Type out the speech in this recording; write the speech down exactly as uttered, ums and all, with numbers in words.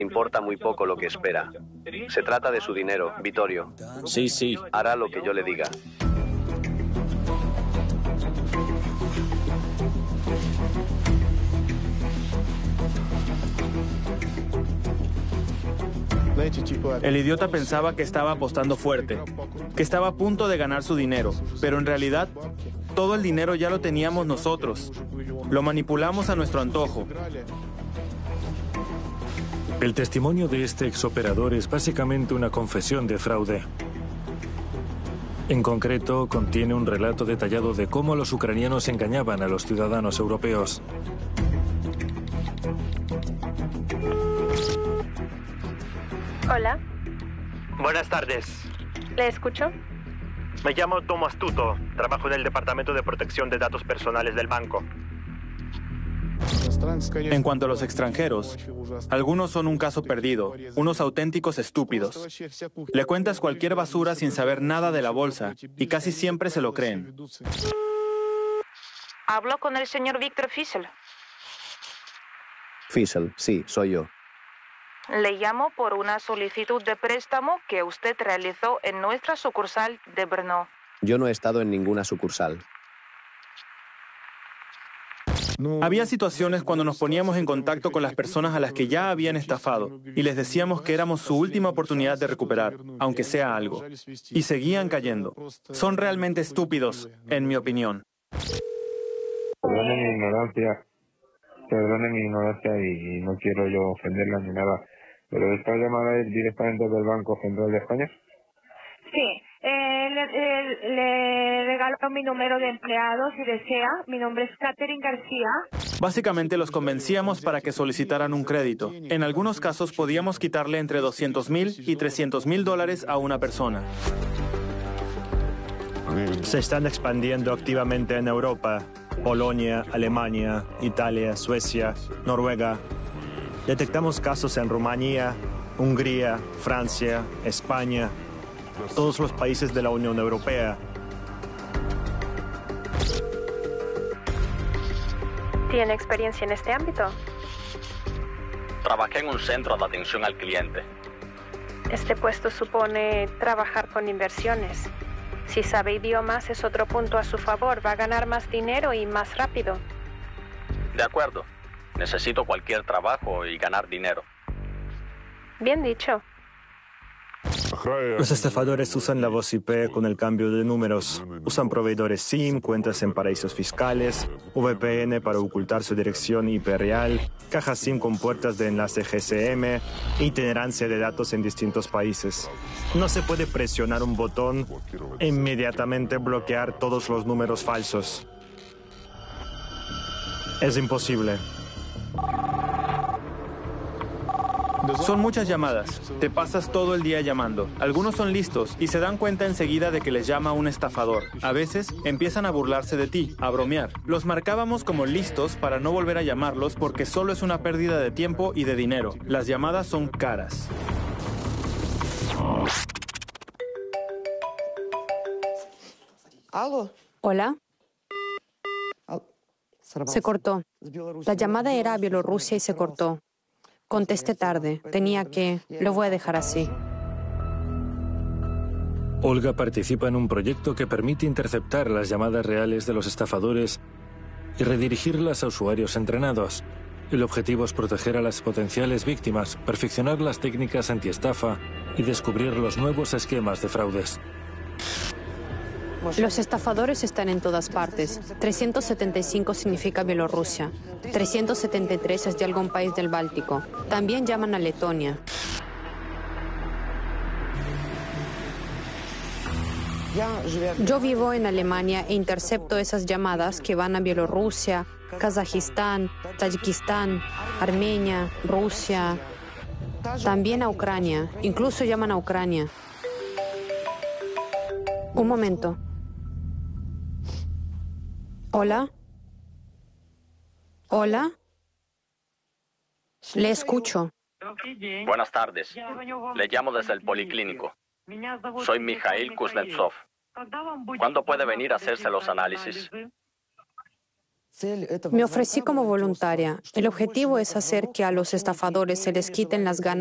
Importa muy poco lo que espera. Se trata de su dinero, Vittorio. Sí, sí. Hará lo que yo le diga. El idiota pensaba que estaba apostando fuerte, que estaba a punto de ganar su dinero, pero en realidad todo el dinero ya lo teníamos nosotros. Lo manipulamos a nuestro antojo. El testimonio de este exoperador es básicamente una confesión de fraude. En concreto, contiene un relato detallado de cómo los ucranianos engañaban a los ciudadanos europeos. Hola. Buenas tardes. ¿Le escucho? Me llamo Tomo Astuto. Trabajo en el Departamento de Protección de Datos Personales del banco. En cuanto a los extranjeros, algunos son un caso perdido, unos auténticos estúpidos. Le cuentas cualquier basura sin saber nada de la bolsa y casi siempre se lo creen. Hablo con el señor Víctor Fischl. Fischl, sí, soy yo. Le llamo por una solicitud de préstamo que usted realizó en nuestra sucursal de Brno. Yo no he estado en ninguna sucursal. Había situaciones cuando nos poníamos en contacto con las personas a las que ya habían estafado y les decíamos que éramos su última oportunidad de recuperar, aunque sea algo. Y seguían cayendo. Son realmente estúpidos, en mi opinión. Perdone mi ignorancia, perdone mi ignorancia y no quiero yo ofenderla ni nada, pero ¿esta llamada es directamente del Banco Central de España? Sí. Eh, le, eh, le regalo mi número de empleado si desea. Mi nombre es Catherine García. Básicamente los convencíamos para que solicitaran un crédito. En algunos casos podíamos quitarle entre doscientos mil y trescientos mil dólares a una persona. Se están expandiendo activamente en Europa. Polonia, Alemania, Italia, Suecia, Noruega. Detectamos casos en Rumanía, Hungría, Francia, España, todos los países de la Unión Europea. ¿Tiene experiencia en este ámbito? Trabajé en un centro de atención al cliente. Este puesto supone trabajar con inversiones. Si sabe idiomas es otro punto a su favor. Va a ganar más dinero y más rápido. De acuerdo. Necesito cualquier trabajo y ganar dinero. Bien dicho. Los estafadores usan la voz I P con el cambio de números. Usan proveedores SIM, cuentas en paraísos fiscales, V P N para ocultar su dirección I P real, cajas SIM con puertas de enlace G S M e itinerancia de datos en distintos países. No se puede presionar un botón e inmediatamente bloquear todos los números falsos. Es imposible. Son muchas llamadas. Te pasas todo el día llamando. Algunos son listos y se dan cuenta enseguida de que les llama un estafador. A veces empiezan a burlarse de ti, a bromear. Los marcábamos como listos para no volver a llamarlos porque solo es una pérdida de tiempo y de dinero. Las llamadas son caras. Hola. Se cortó. La llamada era a Bielorrusia y se cortó. Contesté tarde. Tenía que... Lo voy a dejar así. Olga participa en un proyecto que permite interceptar las llamadas reales de los estafadores y redirigirlas a usuarios entrenados. El objetivo es proteger a las potenciales víctimas, perfeccionar las técnicas antiestafa y descubrir los nuevos esquemas de fraudes. Los estafadores están en todas partes. trescientos setenta y cinco significa Bielorrusia. trescientos setenta y tres es de algún país del Báltico. También llaman a Letonia. Yo vivo en Alemania e intercepto esas llamadas que van a Bielorrusia, Kazajistán, Tayikistán, Armenia, Rusia, también a Ucrania. Incluso llaman a Ucrania. Un momento. ¿Hola? ¿Hola? Le escucho. Buenas tardes. Le llamo desde el policlínico. Soy Mikhail Kuznetsov. ¿Cuándo puede venir a hacerse los análisis? Me ofrecí como voluntaria. El objetivo es hacer que a los estafadores se les quiten las ganas